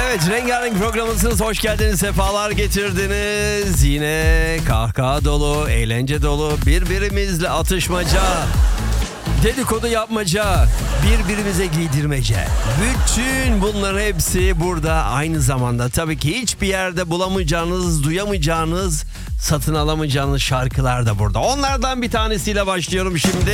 Evet, rengarenk programımızınız, hoş geldiniz, sefalar getirdiniz. Yine kahkaha dolu, eğlence dolu, birbirimizle atışmaca, dedikodu yapmaca, birbirimize giydirmece. Bütün bunların hepsi burada aynı zamanda. Tabii ki hiçbir yerde bulamayacağınız, duyamayacağınız, satın alamayacağınız şarkılar da burada. Onlardan bir tanesiyle başlıyorum şimdi.